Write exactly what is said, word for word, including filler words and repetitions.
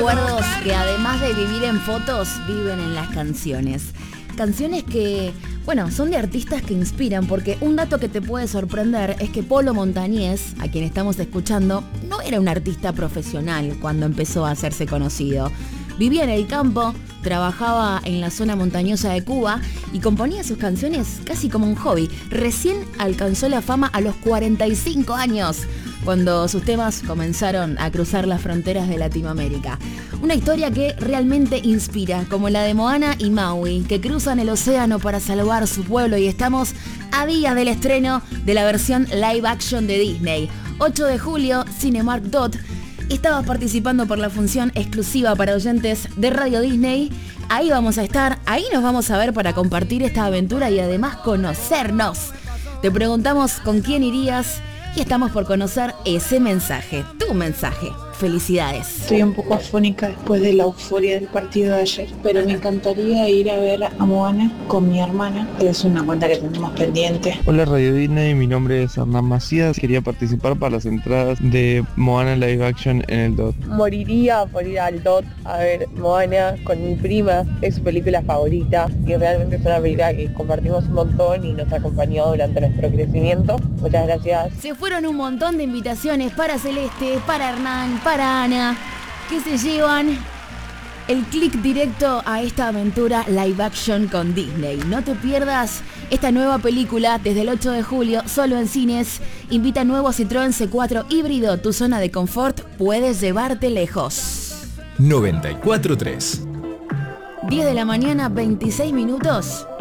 recuerdos que además de vivir en fotos, viven en las canciones. Canciones que, bueno, son de artistas que inspiran, porque un dato que te puede sorprender es que Polo Montañés, a quien estamos escuchando, no era un artista profesional cuando empezó a hacerse conocido. Vivía en el campo, trabajaba en la zona montañosa de Cuba y componía sus canciones casi como un hobby. Recién alcanzó la fama a los cuarenta y cinco años, cuando sus temas comenzaron a cruzar las fronteras de Latinoamérica. Una historia que realmente inspira, como la de Moana y Maui, que cruzan el océano para salvar su pueblo, y estamos a días del estreno de la versión live action de Disney. ocho de julio, Cinemark Dot. Estabas participando por la función exclusiva para oyentes de Radio Disney. Ahí vamos a estar, ahí nos vamos a ver para compartir esta aventura y además conocernos. Te preguntamos con quién irías y estamos por conocer ese mensaje, tu mensaje. Felicidades. Estoy un poco afónica después de la euforia del partido de ayer, pero me encantaría ir a ver a Moana con mi hermana, que es una cuenta que tenemos pendiente. Hola Radio Disney, mi nombre es Hernán Macías, quería participar para las entradas de Moana Live Action en el D O T. Moriría por ir al D O T a ver Moana con mi prima, es su película favorita y realmente es una película que compartimos un montón y nos acompañó durante nuestro crecimiento. Muchas gracias. Se fueron un montón de invitaciones para Celeste, para Hernán, para Ana, que se llevan el clic directo a esta aventura live action con Disney. No te pierdas esta nueva película desde el ocho de julio, solo en cines. Invita nuevo Citroën C cuatro híbrido, tu zona de confort, puedes llevarte lejos. noventa y cuatro punto tres. diez de la mañana, veintiséis minutos.